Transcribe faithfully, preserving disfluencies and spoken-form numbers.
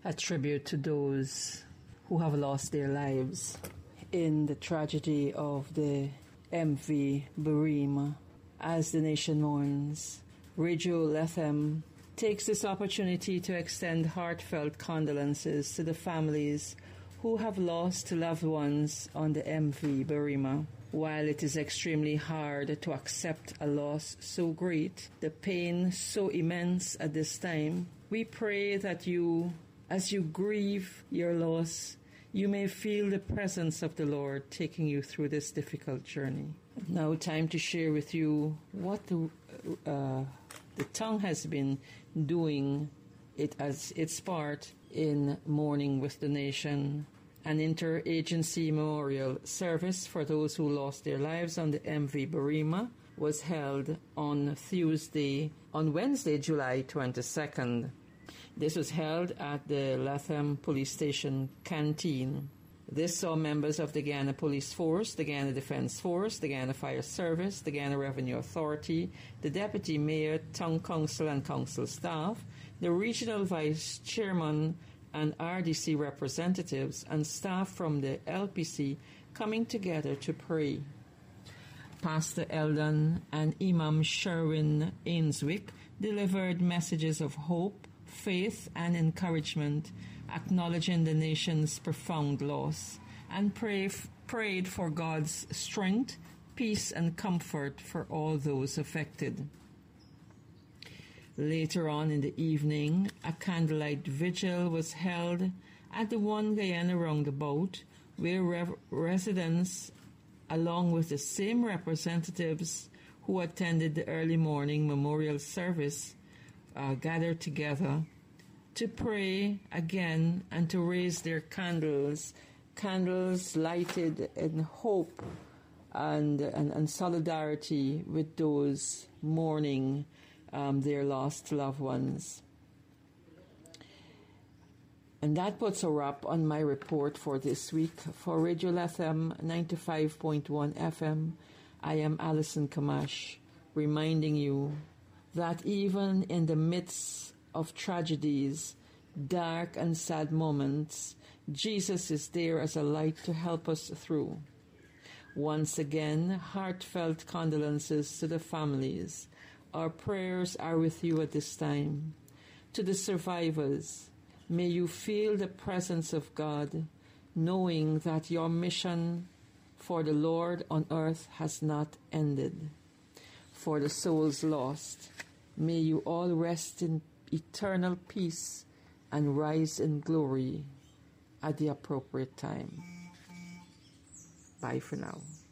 a tribute to those who have lost their lives in the tragedy of the M V Burima. As the nation mourns, Radio Lethem takes this opportunity to extend heartfelt condolences to the families who have lost loved ones on the M V Burima. While it is extremely hard to accept a loss so great, the pain so immense at this time, we pray that you, as you grieve your loss, you may feel the presence of the Lord taking you through this difficult journey. Now, time to share with you what the, uh, the tongue has been doing it as its part in mourning with the nation. An interagency memorial service for those who lost their lives on the M V Burima was held on Tuesday, on Wednesday, July twenty-second. This was held at the Lethem Police Station canteen. This saw members of the Guyana Police Force, the Guyana Defence Force, the Guyana Fire Service, the Guyana Revenue Authority, the Deputy Mayor, Town Council and Council staff, the Regional Vice Chairman and R D C representatives and staff from the L P C coming together to pray. Pastor Eldon and Imam Sherwin Ainswick delivered messages of hope, faith, and encouragement, acknowledging the nation's profound loss, and pray, prayed for God's strength, peace, and comfort for all those affected. Later on in the evening, a candlelight vigil was held at the One Guyana Roundabout, where rev- residents, along with the same representatives who attended the early morning memorial service, uh, gathered together to pray again and to raise their candles, candles lighted in hope and, and, and solidarity with those mourning Um, their lost loved ones. And that puts a wrap on my report for this week. For Radio Lethem ninety-five point one F M, I am Alison Kamash, reminding you that even in the midst of tragedies, dark and sad moments, Jesus is there as a light to help us through. Once again, heartfelt condolences to the families. Our prayers are with you at this time. To the survivors, may you feel the presence of God, knowing that your mission for the Lord on earth has not ended. For the souls lost, may you all rest in eternal peace and rise in glory at the appropriate time. Bye for now.